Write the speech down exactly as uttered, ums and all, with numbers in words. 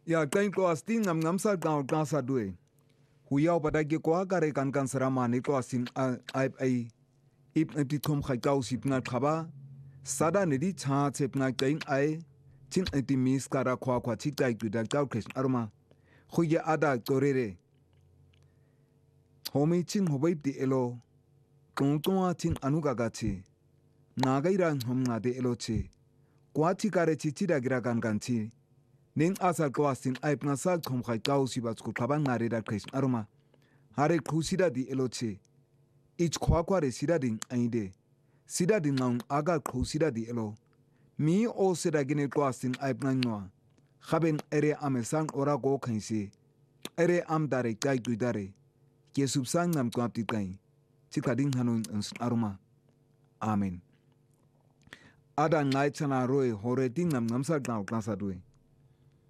Ya kain klas ting ngam ngam sa gaw klasa due. Huyao patake kwa kare kan kan saramane klasin ai ai ip ati thom khai kaw sip nga khaba sada ne di cha chep nga kain ai chin ati mis kara khwa khwa chi kai tu da kaw kres arma khuya ada torere homi chin hobai ti elo kong tong chin anuga ga chi nga gai ran hom nga de elo chi kwa chi kare chi chi da gira kan kan chi ning asal klasin ai pna sa thom khai kaw si ba chu khaba nga re da kres arma hare khusida di elo chi ich kwa kwa re sida ding ainde sida ding ngang aga khusida di elo mi o sida gine klasin ai pna ngwa khaben ere amesang ora go khaisi ere am dare kai du dare ke subsang nam ko apti kai chikading hanun aruma amen ada ngai chana roe hore ting nam namsa gaw klasa due